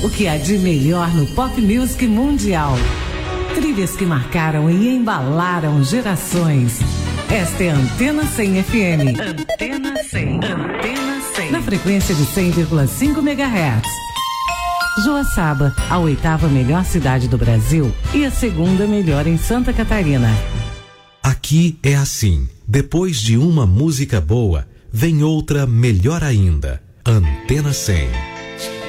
O que há de melhor no pop music mundial. Trilhas que marcaram e embalaram gerações. Esta é a Antena 100 FM. Antena 100. Antena 100. Na frequência de 100,5 MHz. Joaçaba, a 8ª melhor cidade do Brasil e a 2ª melhor em Santa Catarina. Aqui é assim. Depois de uma música boa, vem outra melhor ainda. Antena 100.